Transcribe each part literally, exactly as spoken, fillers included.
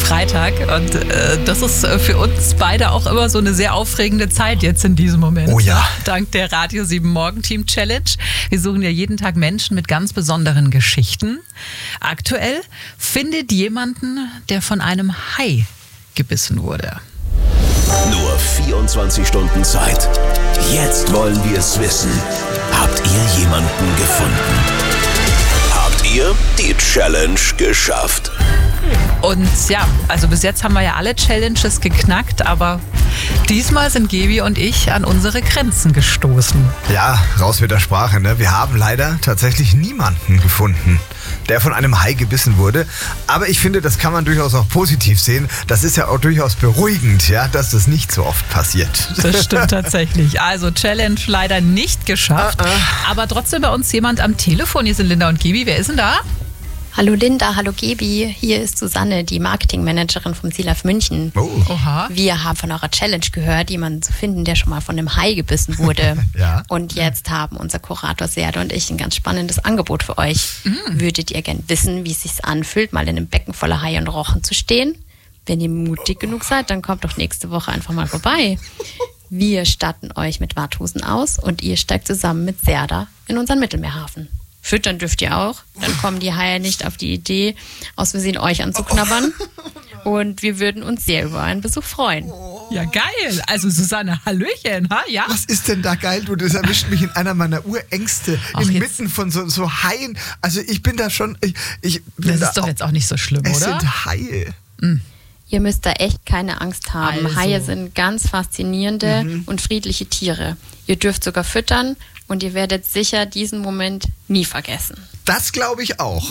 Freitag. Und äh, das ist für uns beide auch immer so eine sehr aufregende Zeit jetzt in diesem Moment. Oh ja. Dank der Radio sieben Morgenteam Challenge. Wir suchen ja jeden Tag Menschen mit ganz besonderen Geschichten. Aktuell findet jemanden, der von einem Hai gebissen wurde. Nur vierundzwanzig Stunden Zeit. Jetzt wollen wir es wissen. Habt ihr jemanden gefunden? Habt ihr die Challenge geschafft? Und ja, also bis jetzt haben wir ja alle Challenges geknackt, aber diesmal sind Gebi und ich an unsere Grenzen gestoßen. Ja, raus mit der Sprache, ne? Wir haben leider tatsächlich niemanden gefunden, der von einem Hai gebissen wurde. Aber ich finde, das kann man durchaus auch positiv sehen. Das ist ja auch durchaus beruhigend, ja, dass das nicht so oft passiert. Das stimmt tatsächlich. Also Challenge leider nicht geschafft. Uh -uh. Aber trotzdem bei uns jemand am Telefon. Hier sind Linda und Gebi. Wer ist denn da? Hallo Linda, hallo Gebi. Hier ist Susanne, die Marketingmanagerin vom SILAF München. Oh. Oha. Wir haben von eurer Challenge gehört, jemanden zu finden, der schon mal von einem Hai gebissen wurde. Ja. Und jetzt haben unser Kurator Serde und ich ein ganz spannendes Angebot für euch. Mhm. Würdet ihr gern wissen, wie es sich anfühlt, mal in einem Becken voller Haie und Rochen zu stehen? Wenn ihr mutig genug seid, dann kommt doch nächste Woche einfach mal vorbei. Wir statten euch mit Warthosen aus und ihr steigt zusammen mit Serda in unseren Mittelmeerhafen. Füttern dürft ihr auch. Dann kommen die Haie nicht auf die Idee, aus Versehen euch anzuknabbern. Und wir würden uns sehr über einen Besuch freuen. Ja, geil. Also Susanne, Hallöchen. Ha? Ja? Was ist denn da geil? Du, das erwischt mich in einer meiner Urängste. Ach, inmitten von so, so Haien. Also ich bin da schon... Ich, ich bin das da ist doch auch, jetzt auch nicht so schlimm, es oder? Es sind Haie. Mhm. Ihr müsst da echt keine Angst haben. Also. Haie sind ganz faszinierende Mhm. und friedliche Tiere. Ihr dürft sogar füttern und ihr werdet sicher diesen Moment nie vergessen. Das glaube ich auch.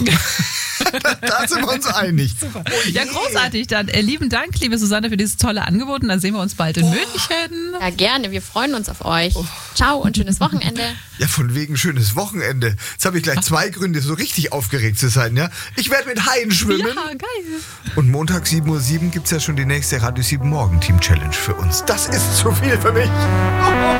Da sind wir uns einig. Super. Oh Ja, großartig dann. Äh, lieben Dank, liebe Susanne, für dieses tolle Angebot. Und dann sehen wir uns bald in München. Ja, gerne. Wir freuen uns auf euch. Ciao und schönes Wochenende. Ja, von wegen schönes Wochenende. Jetzt habe ich gleich zwei Gründe, so richtig aufgeregt zu sein. Ja? Ich werde mit Haien schwimmen. Ja, geil. Und Montag sieben Uhr sieben gibt es ja schon die nächste Radio sieben Morgen Team Challenge für uns. Das ist zu viel für mich.